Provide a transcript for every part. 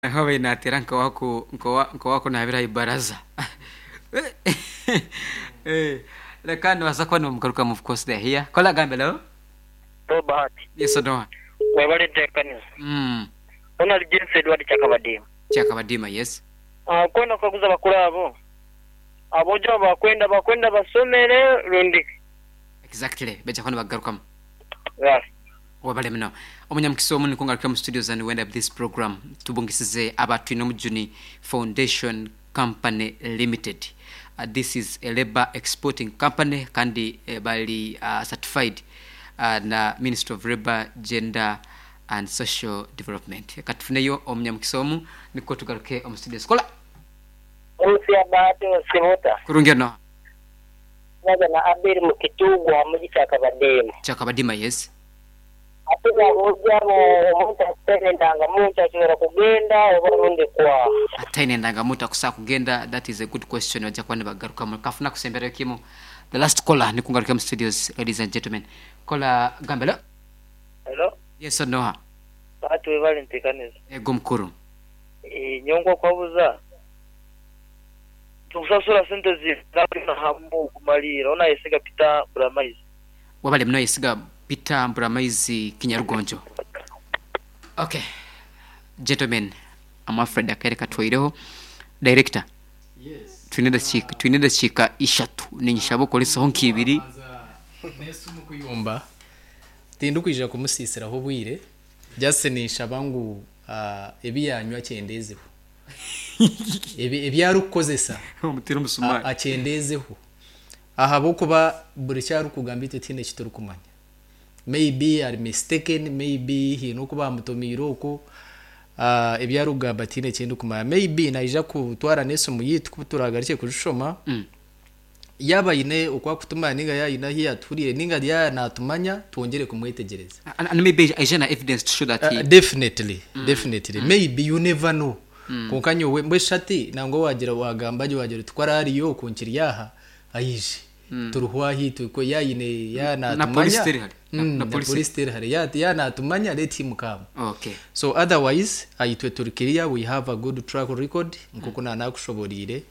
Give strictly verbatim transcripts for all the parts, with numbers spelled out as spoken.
Hawe natera nka wako nka wako nabira ibaraza. Eh, lekani wasakwa no mkaruka of course there here. Kola gambelo? To bahati. Yes or no? Wabale tekani. Mm. Ona lijense Edward Chakabadima. Chakabadima, yes. Ah, kwenda kaguza bakura abo. Abojo bakwenda bakwenda basomere rundi. Exactly. Becha kwanda bagaruka. Yes. Wabale mno. Omunyamkiso omu nikungaruka mu studios and we end up this program tubungisize abantu ino mujuni Foundation Company Limited. Uh, this is a labor exporting company kandi uh, bali uh, certified uh, na Ministry of Labor, Gender and Social Development. Katufuneyo omunyamkiso omu niko tugaruke omu studios. Kola. Omusi abate osibota. Kurungia no. Naga na abiri mu kitugu amuji Chakabadima. Chakabadima, yes. Atuga mujamo omuntu atendanga muntu ashobora kugenda obarundi kwa atendanga muntu akusa kugenda. That is a good question. Wacha kwani bagaruka mu kafuna kusembera kimo. The last caller ni kungaruka mu studios, ladies and gentlemen. Caller Gambela. Hello. Yes or no? Batu webale ntekaniza. Ego mkuru. Eh, nyongo kwabuza. Tukusasura sente zibali na hambu kumalira. Ona yesiga pita buramaizi. Wabale mno yesiga pita buramaizi Kinyarugonjo. Okay. Gentlemen, I'm afraid akareka twoireho. Director. Yes. Twineda chika, twineda chika ishatu. Ninyishabo kolisa honki ibiri. Nesu mukuyumba. Tindu kwija kumusisira ho bwire. Just nisha bangu uh, ebiyanywa cyendezeho. Ebi ebyarukozesa. Omutira musumari. Acyendezeho. Aha bokuba buri cyaru kugambite tine kiturukumanya. Maybe are mistaken, maybe he no kuba mutomiro ko uh, ebyarugamba tine cyendo kumanya. Maybe naija kutwara neso muyitu kuturagaruke kushoma. Mm. Yaba ine okwa kutuma ninga ya ina hiya turire ninga ya natumanya tuongere kumwetegereza. And, and maybe ajana evidence to show that he uh, definitely mm. definitely mm. Maybe you never know. Mm. Konkanyo we mbeshati nango wagira wagambaje wagira twara ari yo kunkiri yaha ayije. Mm. Turuhwa hitu ko yayine ya natumanya na police hari mm, na, na police hari ya ya natumanya let him come. Okay. So otherwise ayitwe Turkiya we have a good track record nkuko na nakushoborire.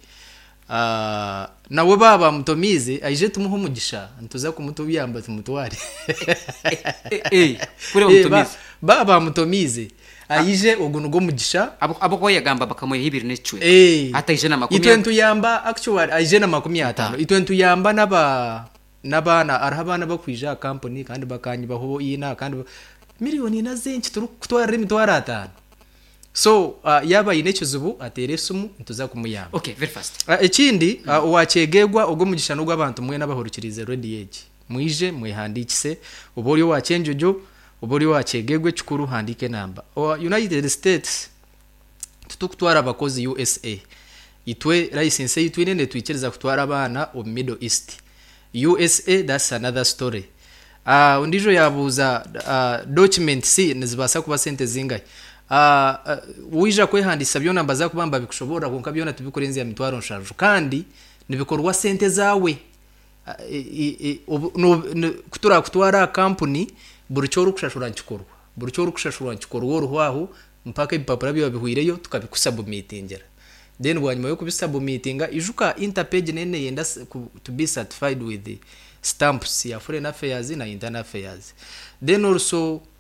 Ah uh, nawe baba mutomize ayije tumuho mugisha ntuza kumutubiyamba tumutware. Eh kure mutomize baba mutomize ayije ogunugo mugisha abo abo ko yagamba bakamoye hibiri necwe eh ata ijana makumi itwentu yamba actually ayije na makumi atano itwentu yamba naba nabana arhabana bakwija company kandi bakanyi baho ina kandi miliyoni na zenchi turu kutwara mitwara atano. So uh, yaba inechuzubu ateresumu ntuza kumuyamba. Okay, very fast. Uh, ekindi uh, mm. wachegegwa ogo mugisha no gwabantu mwe nabahurukirize ready age mwije mwehandikise ubori wachenjojo ubori wachegegwe chukuru handike namba o United States tutukutwara abakozi U S A itwe license itwine ne twikereza kutwara abana o Middle East. U S A that's another story. Ah uh, ndijo yabuza uh, document C nizibasa kuba sente zingaye. Ah uh, wija kwehandisa byo namba za kubamba bikushobora konka byona tubikorenze ya mitwaro nshaje kandi nibikorwa sente zawe. Uh, e, e, no, no, kutura kutwara company burucyo rukushashura nkikorwa burucyo rukushashura nkikorwa ruhwaho mpaka ibipapura byo bihuireyo tukabikusabumitingera then bwanyuma yo kubisabumitinga ijuka interpage nene yenda to be certified with the stamps ya foreign affairs na internal affairs then also uh,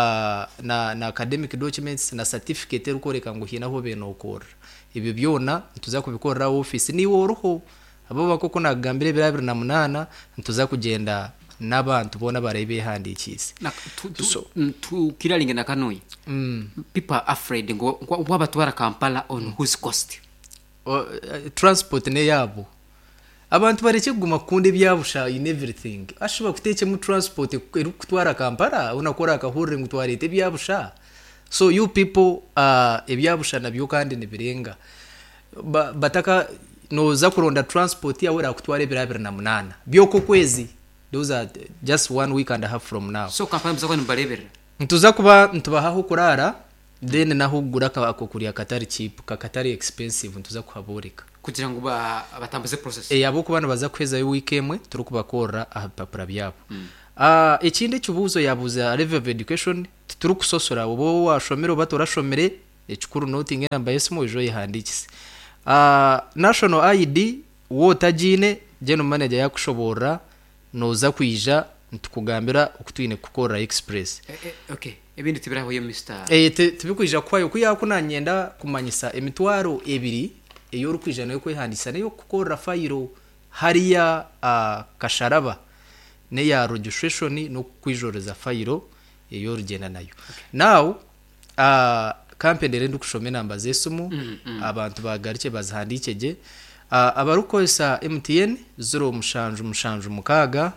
na na academic documents na certificate rukoreka ngo hina ho beno ukora ibyo byona tuza kubikorera office ni woruho abo bakoko nagambire birabira na munana ntuza kugenda n'abantu bona barebe handikise na tu, tu, so, tu kiralinge na kanoi mm. People are afraid ngo wabatwara Kampala on mm. whose cost o, uh, transport ne yabo abantu bareke guma kunde byabusha in everything ashoba kuteke mu transport kutwara Kampala unakora akahurire ngutwarete byabusha. So you people uh ebyabusha nabyo kandi nibirenga ba, bataka noza kuronda transport yawe rakutware birabira na munana byoko kwezi. Those are just one week and a half from now. So Kampala mzako nimbarebera ntuza kuba ntubahaho kurara then naho gura ka akokuriya katari cheap ka katari expensive ntuza kuhaboreka kugira ngo batambuze process eh abo kubana baza kweza yo weekemwe turi kubakora ahapapura byabo. Mm. Ah uh, ikindi cyubuzo yabuza level of education turi kusosora ubo washomero batora shomere ekikuru noting enamba y'esimu ejo yihandikise uh, national I D wotagine general manager yakushobora noza kwija ntukugambira ukutwine kukora express eh, eh, okay ebindi tibiraho yo Mister eh tibikwija kwayo kuyakunanyenda kumanyisa emitwaro ebiri eyo rukwija nayo kwihandisa nayo kukora fayiro hariya uh, kasharaba ne ya registration no kwijoreza fayiro eyo rugenda nayo okay. Now uh, company rendo kushome namba zesumu mm, mm. abantu bagarike bazihandikeje uh, abarukoesa M T N zero mushanju mushanju mukaga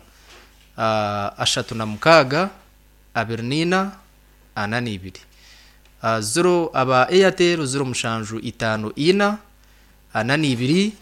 uh, ashatu na mukaga abernina anani ibiri uh, zero aba Airtel zero mushanju itano ina anani ibiri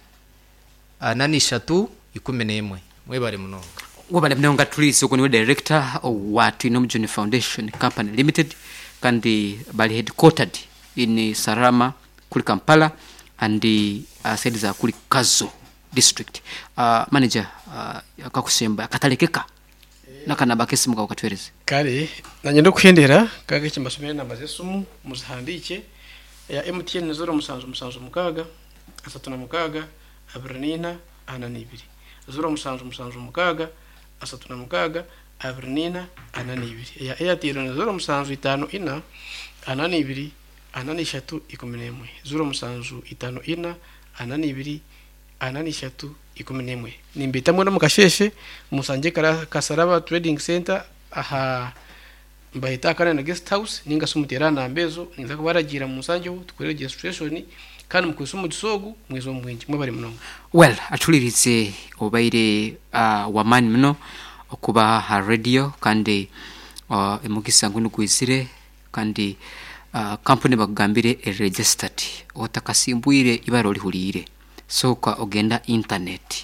anani shatu ikumi n'imwe mwebare munonga wabale mnonga tulisi ukuni director wa Twino Mujuni Foundation Company Limited kandi bali headquartered in Sarama kuli Kampala and uh, said za kuli Kazo district uh, manager uh, akakusemba katalekeka nakana bakesi muka ukatwereze kare nanyendo kwendera kage kimbasomera namba zesumu muzihandike ya M T N zero musanzu musanzu mukaga asatu na mukaga abernina anani ibiri zero musanzu musanzu mukaga asatu na mukaga abernina anani ibiri ya Airtel zero musanzu itano ina anani ibiri anani shatu ikumi n'imwe zero musanzu itano ina anani ibiri anani shatu ikumi n'imwe nimbita mwana mukasheshe musanje kara Kasaraba Trading Center aha mbayita kana na guest house ninga sumuterana ambezo ninza kubaragira musanje tukore registration kandi mukusumu gisogu mwezo mwinji mwe bari muno well atulirize obaire uh, wamani mno okuba ha radio kandi uh, emugisa ngunu kuisire kandi uh, company bagambire e registered otakasimbwire ibaro lihulire soka ogenda internet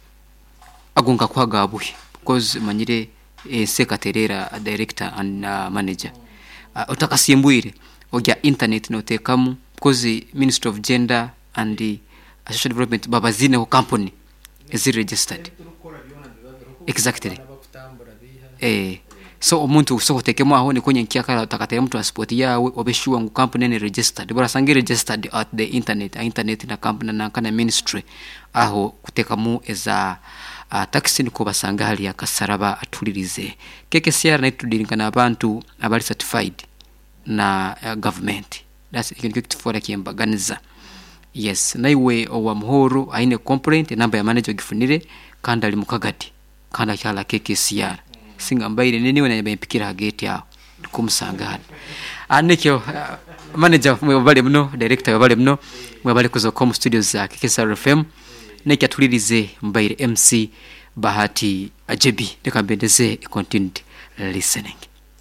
agunga kwa gabuhi because manyire e secretary director and uh, manager uh, otakasimbwire ogya internet notekamu because Ministry of Gender and the Social Development babazine ho company is registered exactly eh so umuntu usohotekemo aho ni kwenye nkiakara utakataya mtu passport yawe obeshuwa ngu company ni registered bora sangi registered at the internet internet na company na kana ministry aho kutekamu eza uh, taxi niko basanga hali ya Kasaraba atulirize keke C R na tudilingana abantu abali certified na uh, government that's ikintu for akiyembaganiza yes naiwe owa muhoro aine complaint namba ya manager gifunire kandi ali mukagati kandi cyala keke C R singa mbaire nini wena yempikira gate yao kumusanga hali anekyo uh, manager mwe bale mno director bale mno mwe bale kuzo com studios za K S R F M nekya tulirize mbaire M C Bahati Ajebi dekambendeze continued listening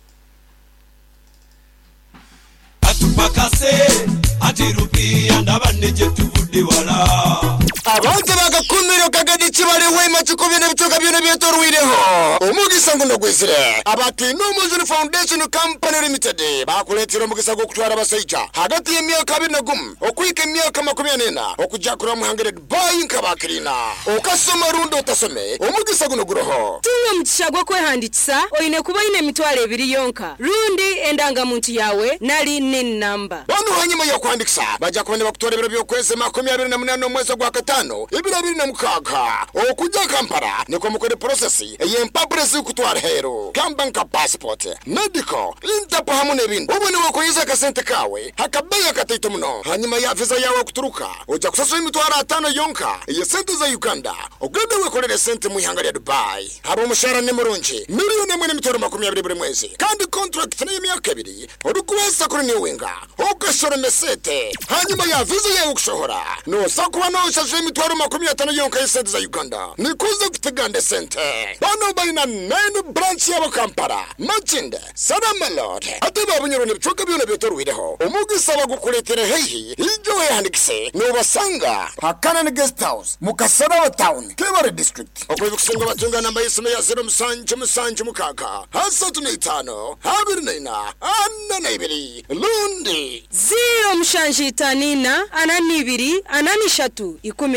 atupakase atirupi andabaneje tuvudi wala abantu bagakumira kagadi kibale wema kikubine bitoka byone byetorwireho umugisa ngundo gwizire abati no Mujuni Foundation Company Limited bakuletira umugisa go kutwara abasaija hagati y'imyaka abiri na gum okwika imyaka makumyabiri n'ine okujja kura muhangire buying kabakirina okasoma rundo utasome umugisa guno guroho tuwe mutishagwa kwehandikisa oyine kuba ine mitwale ebiri yonka rundi endanga muntu yawe nali nin number bano hanyuma yo kwandikisa bajja kubone bakutwara biro byo kwezi makumyabiri na munane mwezi gwa gatano ibira biri na mukaga okujja Kampala niko mukore process yempapuresi kutwara hero kambanka passport medical intapo hamwe n'ibindi ubone wakoyiza kasente kawe hakabaya katito muno hanyuma ya visa yawe kuturuka ujja kusasura imitwara atano yonka iyo sente za Uganda ogende wekorere sente mu ihanga rya Dubai haba umushara ne murunji miliyoni imwe n'imitwaro makumyabiri buri mwezi kandi contract ni imyaka ibiri urukuwesa kuri New Winga ukashora mesete hanyuma ya visa yawe kushora no sakuba no shashe imitwaro makumyabiri atanu yonka y'isente za Uganda nikuze kutegande sente bano bayina nine branch ya Kampala Machinde Sarama Lord ati babunyoro ne bicoka byone byotorwireho umugisa bagukuletera hehi ijo yahandikise no basanga hakana ne guest house mukasara town Kebare district okwibukusenga batunga namba y'isome ya zero musanje musanje mukaka hasatu n'itano habiri n'ina anna n'ibiri lundi zero mushanji tanina anani ibiri anani shatu ikumi